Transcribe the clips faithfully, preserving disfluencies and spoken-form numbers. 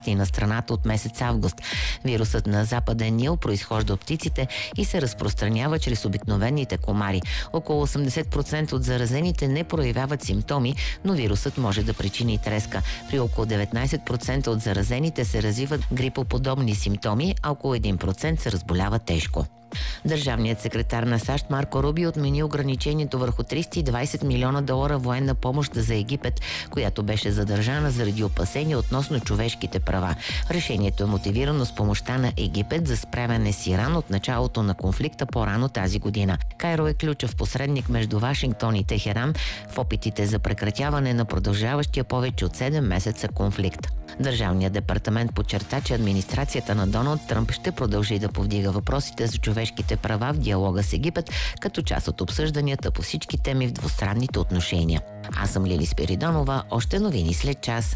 и на страната от месец август. Вирусът на западен Нил произхожда от птиците и се разпространява чрез обикновените комари. Около осемдесет процента от заразените не проявяват симптоми, но вирусът може да причини треска. При около деветнайсет процента от заразените се развиват грипоподобни симптоми, а около един процент се разболява тежко. Държавният секретар на САЩ Марко Рубио отмени ограничението върху триста и двайсет милиона долара военна помощ за Египет, която беше задържана заради опасения относно човешките права. Решението е мотивирано с помощта на Египет за справяне с Иран от началото на конфликта по-рано тази година. Кайро е ключов посредник между Вашингтон и Техеран в опитите за прекратяване на продължаващия повече от седем месеца конфликт. Държавният департамент подчерта, че администрацията на Доналд Тръмп ще продължи да повдига въпросите за човешките права в диалога с Египет, като част от обсъжданията по всички теми в двустранните отношения. Аз съм Лили Спиридонова, още новини след час.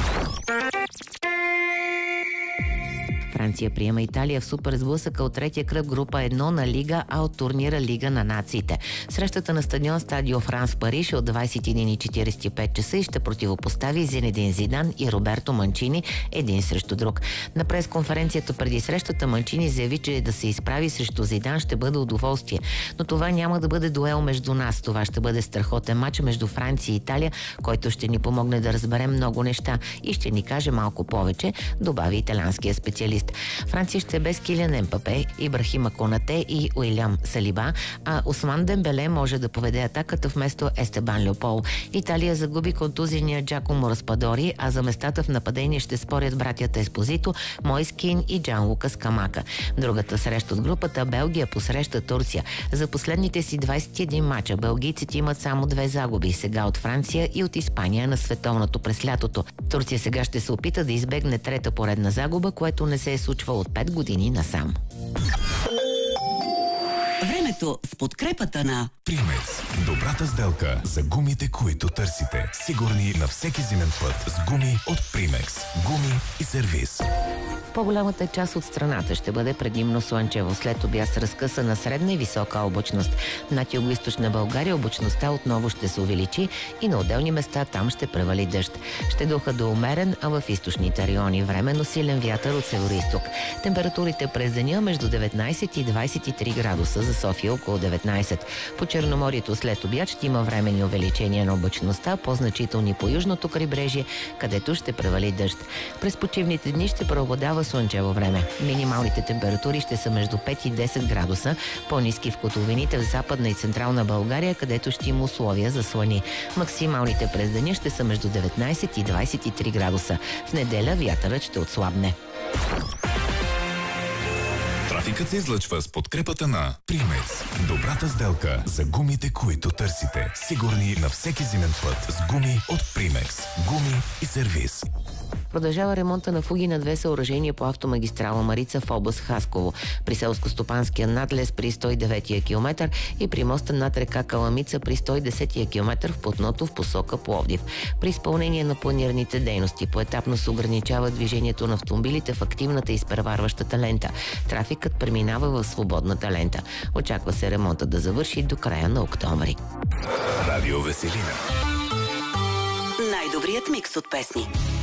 Франция приема Италия в супер сблъсъка от третия кръг група едно на Лига А от турнира Лига на нациите. Срещата на стадион Стадио Франс в Париж е от двайсет и един и четирийсет и пет часа и ще противопостави Зинедин Зидан и Роберто Манчини един срещу друг. На пресконференцията преди срещата Манчини заяви, че да се изправи срещу Зидан ще бъде удоволствие. Но това няма да бъде дуел между нас. Това ще бъде страхотен матч между Франция и Италия, който ще ни помогне да разберем много неща и ще ни каже малко повече, добави италианския специалист. Франция ще е без Килиан Ембапе, Ибрахима Конате и Уилям Салиба, а Осман Дембеле може да поведе атаката вместо Естебан Леопол. Италия загуби контузения Джакомо Распадори, а за местата в нападение ще спорят братята Еспозито, Мойс Кин и Джан Лукас Камака. Другата среща от групата Белгия посреща Турция. За последните си двайсет и един мача белгийците имат само две загуби, сега от Франция и от Испания на световното през лятото. Турция сега ще се опита да избегне трета поредна загуба, което не се е случва от пет години насам. Времето с подкрепата на Примекс. Добрата сделка за гумите, които търсите. Сигурни на всеки зимен път с гуми от Примекс. Гуми и сервиз. По-голямата част от страната ще бъде предимно слънчево. След обяд с разкъсана средна и висока облачност. Над югоизточна България облачността отново ще се увеличи и на отделни места там ще превали дъжд. Ще духа до умерен, а в източните райони временно силен вятър от североизток. Температурите през деня между деветнайсет и двайсет и три градуса, за София около деветнайсет. По Черноморието след обяд ще има временни увеличения на облачността, по-значителни по южното крайбрежие, където ще превали дъжд. През почивните дни ще преобладава слънчево време. Минималните температури ще са между пет и десет градуса, по-ниски в котловините в Западна и Централна България, където ще има условия за слани. Максималните през деня ще са между деветнайсет и двайсет и три градуса. В неделя вятърът ще отслабне. Трафикът се излъчва с подкрепата на Примекс. Добрата сделка за гумите, които търсите. Сигурни на всеки зимен път с гуми от Примекс. Гуми и сервиз. Продължава ремонта на фуги на две съоръжения по автомагистрала Марица в област Хасково. При селско-стопанския надлез при сто и деветия километър и при моста над река Каламица при сто и десетия километър в платното в посока Пловдив. При изпълнение на планираните дейности поетапно се ограничава движението на автомобилите в активната и изпреварващата лента. Трафикът преминава в свободната лента. Очаква се ремонта да завърши до края на октомври. Радио Веселина. най-добрият микс от песни.